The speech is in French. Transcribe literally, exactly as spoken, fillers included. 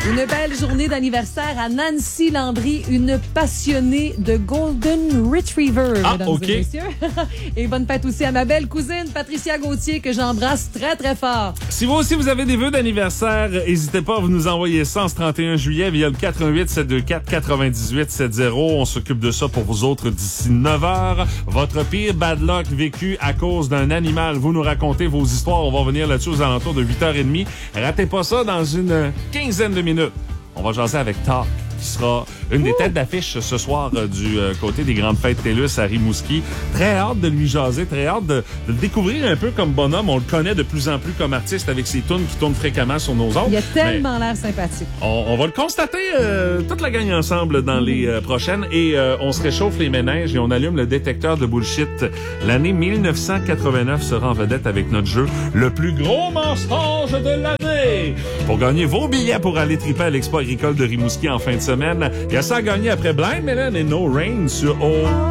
Une belle journée d'anniversaire à Nancy Landry, une passionnée de Golden Retriever, ah, mesdames okay. et messieurs. Et bonne fête aussi à ma belle cousine Patricia Gauthier, que j'embrasse très, très fort. Si vous aussi, vous avez des vœux d'anniversaire, n'hésitez pas à vous nous envoyer ça en ce trente et un juillet via le quatre un huit sept deux quatre quatre-vingt-dix-huit soixante. On s'occupe de ça pour vous autres d'ici neuf heures. Votre pire bad luck vécu à cause d'un animal. Vous nous racontez vos histoires. On va revenir là-dessus aux alentours de huit heures trente. Ratez pas ça dans une quinzaine de minutes. On va jaser avec Talk, qui sera une des têtes d'affiche ce soir euh, du euh, côté des grandes fêtes TELUS à Rimouski. Très hâte de lui jaser, très hâte de, de le découvrir un peu comme bonhomme. On le connaît de plus en plus comme artiste avec ses tunes qui tournent fréquemment sur nos ondes. Il a tellement l'air sympathique. On, on va le constater euh, toute la gang ensemble dans les euh, prochaines et euh, on se réchauffe les méninges et on allume le détecteur de bullshit. L'année mille neuf cent quatre-vingt-neuf sera en vedette avec notre jeu Le plus gros mensonge de l'année. Pour gagner vos billets pour aller triper à l'Expo agricole de Rimouski en fin de semaine, il y a ça à gagner après Blind Melon et No Rain sur O.